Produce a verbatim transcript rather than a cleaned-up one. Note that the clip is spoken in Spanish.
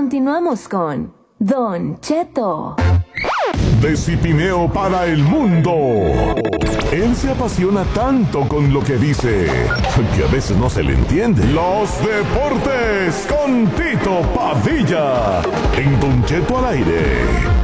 continuamos con Don Cheto. De Cipineo para el mundo. Él se apasiona tanto con lo que dice que a veces no se le entiende. Los deportes con Tito Padilla en Don Cheto al aire.